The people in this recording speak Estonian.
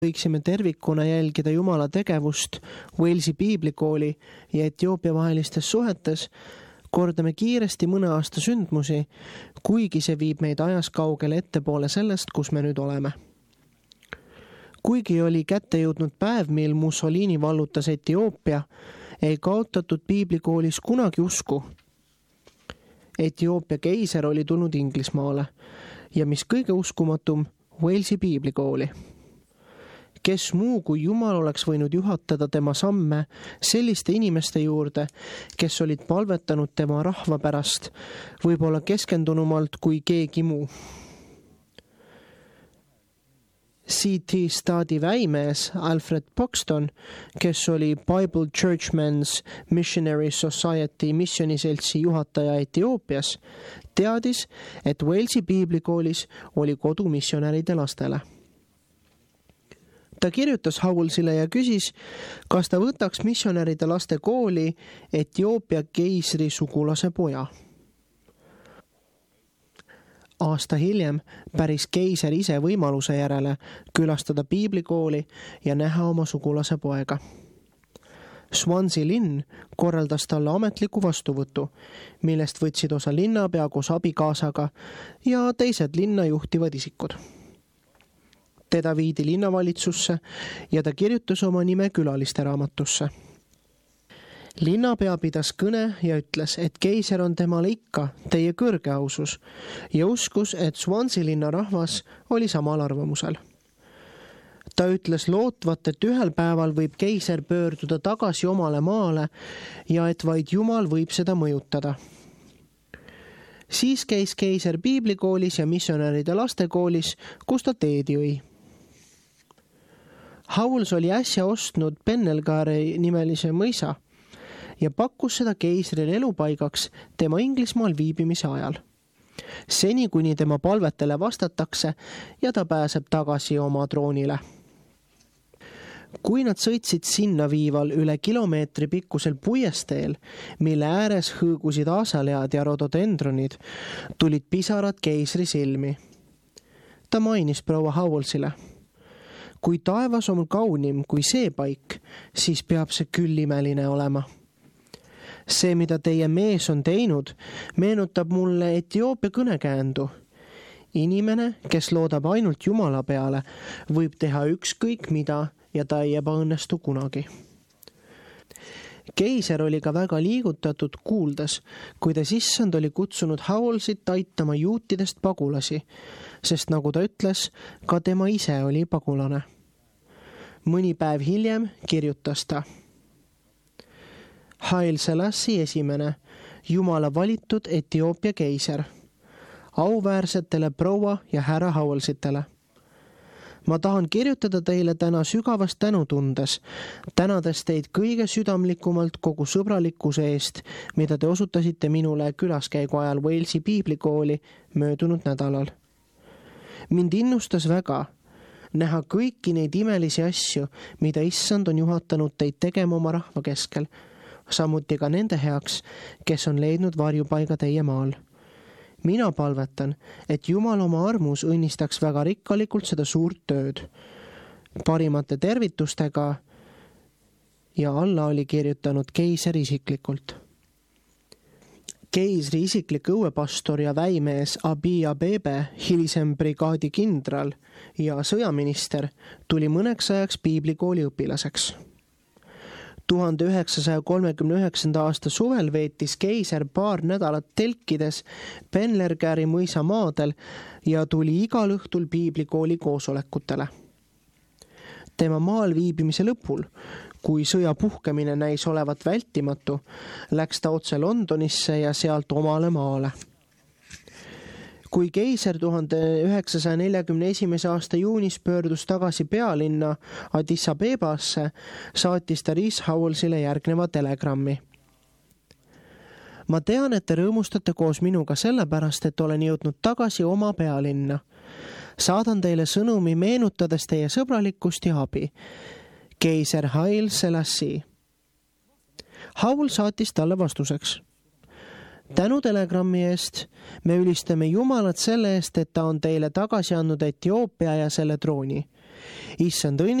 võiksime tervikuna jälgida Jumala tegevust Walesi piiblikooli ja Etioopia vahelistes suhetes, kordame kiiresti mõne aasta sündmusi, kuigi see viib meid ajas kaugele ettepoole sellest, kus me nüüd oleme. Kuigi oli kätte jõudnud päev, mil Mussolini vallutas Etioopia, ei kaotatud piiblikoolis kunagi usku. Etioopia keiser oli tulnud Inglismaale ja mis kõige uskumatum, Walesi piiblikooli. Kes muu kui Jumal oleks võinud juhatada tema samme selliste inimeste juurde, kes olid palvetanud tema rahva pärast, võib-olla keskendunumalt kui keegi muu. C.T. Stadi väimees Alfred Buxton, kes oli Bible Churchmen's Missionary Society missioniseltsi juhataja Etioopias, teadis, et Walesi piiblikoolis oli kodu missionäride lastele. Ta kirjutas Howellsile ja küsis, kas ta võtaks missionäride laste kooli Etioopia keisri sugulase poja. Aasta hiljem päris keiser ise võimaluse järele külastada piiblikooli ja näha oma sugulase poega. Swansea linn korraldas talle ametliku vastuvõtu, millest võtsid osa linnapea koos abikaasaga ja teised linna juhtivad isikud. Teda viidi linnavalitsusse ja ta kirjutas oma nime külaliste raamatusse. Linnapea pidas kõne ja ütles, et keiser on temale ikka teie kõrge ausus ja uskus, et Swansea linna rahvas oli samal arvamusel. Ta ütles lootvat, et ühel päeval võib keiser pöörduda tagasi omale maale ja et vaid Jumal võib seda mõjutada. Siis käis keiser piiblikoolis ja missionäride lastekoolis, kus ta teed jõi. Howells oli äsja ostnud Pennelgari nimelise mõisa ja pakkus seda keisrile elupaigaks tema Inglismaal viibimise ajal. Seni, kuni tema palvetele vastatakse ja ta pääseb tagasi oma troonile. Kui nad sõitsid sinna viival üle kilomeetri pikkusel puiesteel, mille ääres hõõgusid aasalead ja rododendronid, tulid pisarad keisri silmi. Ta mainis proua Howellsile. Kui taevas on kaunim kui see paik, siis peab see küll imeline olema. See, mida teie mees on teinud, meenutab mulle Etioopia kõnekäändu. Inimene, kes loodab ainult Jumala peale, võib teha ükskõik mida ja ta ei ebaõnnestu kunagi. Keiser oli ka väga liigutatud kuuldes, kuidas issand oli kutsunud Howellsit aitama juutidest pagulasi, sest nagu ta ütles, ka tema ise oli pagulane. Mõni päev hiljem kirjutas ta. Haile Selassie esimene, Jumala valitud Etioopia keiser, auväärsetele proua ja härra Howellsitele. Ma tahan kirjutada teile täna sügavast tänutundes, tänades teid kõige südamlikumalt kogu sõbralikkuse eest, mida te osutasite minule külaskäigu ajal Walesi piiblikooli möödunud nädalal. Mind innustas väga näha kõiki neid imelisi asju, mida issand on juhatanud teid tegema oma rahva keskel, samuti ka nende heaks, kes on leidnud varjupaiga teie maal. Mina palvetan, et Jumal oma armus õnnistaks väga rikkalikult seda suurt tööd. Parimate tervitustega ja alla oli kirjutanud keiser isiklikult. Keisri isiklik õuepastor ja väimees Abiy Bebe, hilisem brigaadikindral ja sõjaminister, tuli mõneks ajaks piiblikooli õpilaseks. 1939. aasta suvel veetis keiser paar nädalat telkides Pennelgari mõisa maadel ja tuli igal õhtul piiblikooli koosolekutele. Tema maal viibimise lõpul, kui sõja puhkemine näis olevat vältimatu, läks ta otse Londonisse ja sealt omale maale. Kui keiser 1941. aasta juunis pöördus tagasi pealinna Addis Abebasse, saatis ta Rees Howellsile järgneva telegrammi. Ma tean, et te rõõmustate koos minuga sellepärast, et olen jõudnud tagasi oma pealinna. Saadan teile sõnumi meenutades teie sõbralikkust ja abi. Keiser Haile Selassie. Howell saatis talle vastuseks. Tänu telegrammi eest me ülistame Jumalat selle eest, et ta on teile tagasi andnud Etioopia ja selle trooni. issand õnn